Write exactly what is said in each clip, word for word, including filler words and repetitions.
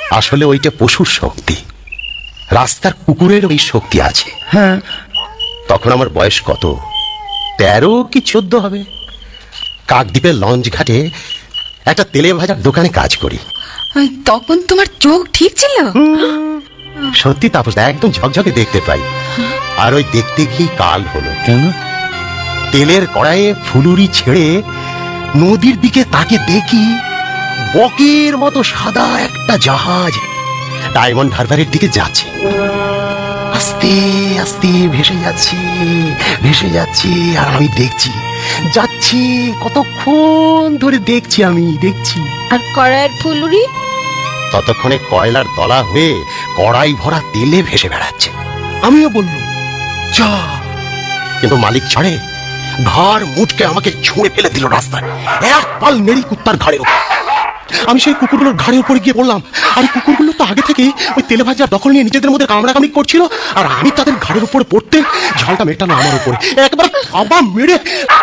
আসলে ওইটা পশুর শক্তি, রাস্তার কুকুরের ওই শক্তি আছে। হ্যাঁ, তখন আমার বয়স কত, তেরো কি চোদ্দ হবে। কাকদ্বীপের লঞ্চ ঘাটে একটা তেলে ভাজার দোকানে কাজ করি। তখন তোমার চোখ ঠিক ছিল? সত্যি তাপস, একদম ঝকঝকে দেখতে পাই। আর ওই দেখতে গিয়ে কাল হলো। কেন? তেলের কড়াইয়ে ফুলুরি ছেড়ে নদীর দিকে তাকে দেখি বকের মতো সাদা একটা জাহাজ ডায়মন্ড হারবারের দিকে যাচ্ছে। আস্তে আস্তে ভেসে যাচ্ছি ভেসে যাচ্ছি আর আমি দেখছি, যাচ্ছি, কতক্ষণ ধরে দেখছি আমি দেখছি। আর কড়াইয়ের ফুলুরি ততক্ষণে কয়লার দলা হয়ে কড়াই ভরা তেলে ভেসে বেড়াচ্ছে। আমিও বললুম যা, কিন্তু মালিক ছাড়ে ঘাড় মুটকে আমাকে ছুঁড়ে ফেলে দিল রাস্তায়, এক পাল মেরি কুত্তার ঘাড়ের উপর। আমি সেই কুকুরগুলোর ঘাড়ের উপরে গিয়ে পড়লাম। আর কুকুরগুলো তো আগে থেকে ওই তেলে ভাজার দখল নিয়ে নিজেদের মধ্যে কামড়াকামড়ি করছিল, আর আমি তাদের ঘাড়ের উপরে পড়তে ঝালটা মেটানো আমার উপরে। একবার থাবা মেরে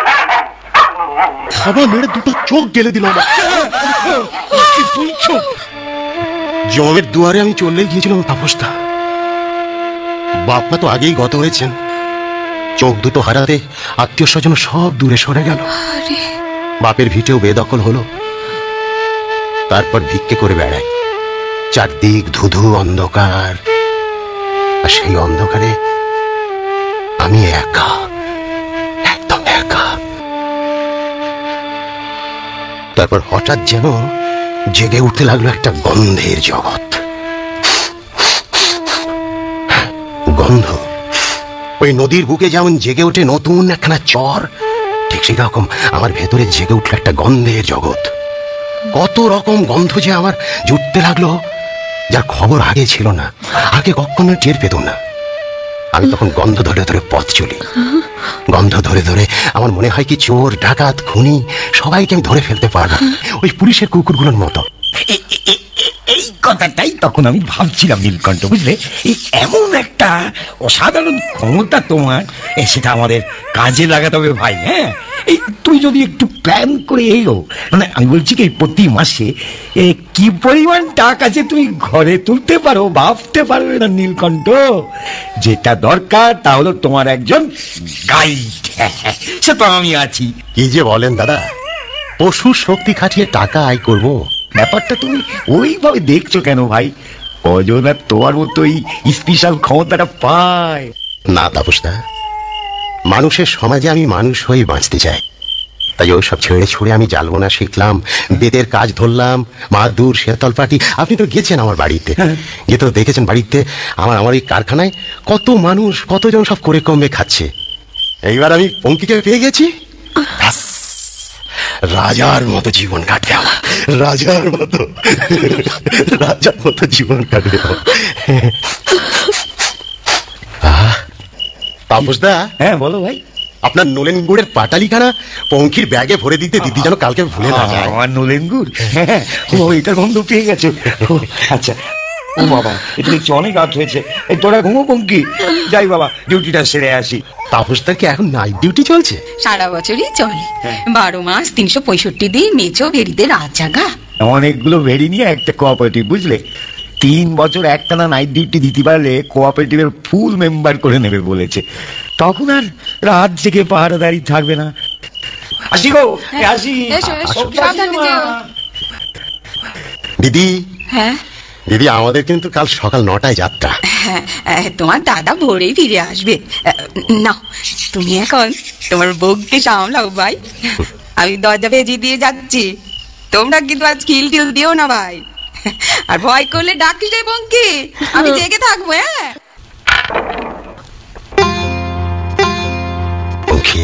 থাবা মেরে দুটো চোখ গেলে দিল আমার। কি বলছো? জমের দুয়ারে আমি চলে গিয়েছিলাম তাপসদা। বাপ মা তো আগেই গত হয়েছেন। চোখ দুটো হারাতে আত্মীয় স্বজন সব দূরে সরে গেল। বাপের ভিটেও বেদখল হলো। তারপর ভিক্ষে করে বেড়াই, চারদিক ধুধু অন্ধকার, আর সেই অন্ধকারে আমি একা, একদম একা। তারপর হঠাৎ যেন জেগে উঠতে লাগলো একটা গন্ধের জগৎ। গন্ধ ওই নদীর বুকে যেমন জেগে ওঠে নতুন একখানা চর, ঠিক সেই রকম আমার ভেতরে জেগে উঠল একটা গন্ধের জগৎ। কত রকম গন্ধ যে আমার জুটতে লাগলো, যার খবর আগে ছিল না, আগে কখনো টের পেতাম না। আমি তখন গন্ধ ধরে ধরে পথ চলি। গন্ধ ধরে ধরে আমার মনে হয় কি চোর ডাকাত খুনি সবাইকে আমি ধরে ফেলতে পারবো, ওই পুলিশের কুকুরগুলোর মতো। এই কথাটাই তখন আমি ভাবছিলাম নীলকণ্ঠ, বুঝলে? এই এমন একটা অসাধারণ ক্ষমতা তোমার, সেটা আমাদের কাজে লাগাতে হবে ভাই। হ্যাঁ, এই তুই যদি একটু প্ল্যান করে এলো, মানে আমি বলছি কি প্রতি মাসে কি পরিমাণ টাকা যে তুমি ঘরে তুলতে পারো ভাবতে পারবে না নীলকণ্ঠ। যেটা দরকার তা হলো তোমার একজন গাইড। সে তো আমি আছি। কি যে বলেন দাদা, পশুর শক্তি খাটিয়ে টাকা আয় করবো? ব্যাপারটা তুমি ওইভাবে দেখছো কেন ভাই? কজন আর তোমার মতো এই স্পেশাল ক্ষমতাটা পায়? না তাপসদা, মানুষের সমাজে আমি মানুষ হয়ে বাঁচতে চাই। তাই ওইসব ছেড়ে ছুড়ে আমি জালবোনা শিখলাম, বেতের কাজ ধরলাম, মাদুর শেতল পাটি। আপনি তো গেছেন আমার বাড়িতে, গিয়ে তো দেখেছেন বাড়িতে আমার আমার এই কারখানায় কত মানুষ, কতজন সব করে কমবে খাচ্ছে। এইবার আমি পঙ্কিকে পেয়ে গেছি, রাজার মতো জীবন কাটবে আমার, রাজার মতো রাজার মতো জীবন কাটবে আমার। তাপসদা। হ্যাঁ বলো ভাই। আপনার নলেন গুড়ের পাটালিখানা পঙ্খির ব্যাগে ভরে দিতে দিদি যেন কালকে ভুলে না যায়। আমার নলেন গুড়? হ্যাঁ, ও এটার গন্ধ পেয়ে গেছো। আচ্ছা, ও বাবা, এটা দেখছি অনেক রাত হয়েছে। এই তোরা ঘুমো পঙ্কি, যাই বাবা ডিউটিটা সেরে আসি। তাপসদার কি এখন নাইট ডিউটি চলছে? সারা বছরই চলে, বারো মাস তিনশো পঁয়ষট্টি দিন মেচো ভেরিতে রাত জাগা। অনেকগুলো ভেরি নিয়ে একটা কোঅপারেটিভ, বুঝলে? তিন বছর একটানা নাইট ডিউটি দিতে পারলে কোঅপারেটিভের ফুল মেম্বার করে নেবে বলেছে। তখন আর রাত জেগে পাহারাদারি থাকবে না। আসি গো, আসি। দিদি। হ্যাঁ দিদি, আমাদের কিন্তু কাল সকাল নটায় যাত্রা। হ্যাঁ, তোমার দাদা ভোরেই ফিরে আসবে। না, তুমি এখন তোমার বউকে সামলাও ভাই। আমি দরজা ভেজে দিয়ে যাচ্ছি, তোমরা কিন্তু আজ খিল টিল দিও না ভাই। আর ভয় করলে ডাকিস রে পঙ্কি, আমি জেগে থাকবো। হ্যাঁ পঙ্কি,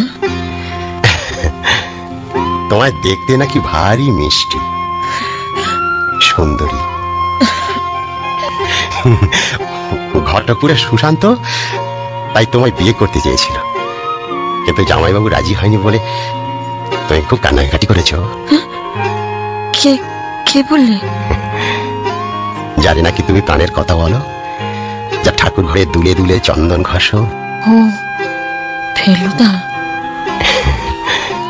তোমায় দেখতে নাকি ভারী মিষ্টি সুন্দরী। ঘটপুরের সুশান্ত তাই তোমায় বিয়ে করতে চেয়েছিল, কিন্তু জামাইবাবু রাজি হয়নি বলে তুমি খুব কান্নাকাটি করেছ। কে কে বললে? জানি নাকি তুমি প্রাণের কথা বলো, যা ঠাকুর ঘরে দুলে দুলে চন্দন ঘষো। ও ফেলুদা।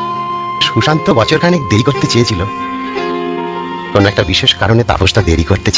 সুশান্ত বছর খানেক দেরি করতে চেয়েছিল, কোন একটা বিশেষ কারণে তাপসটা দেরি করতে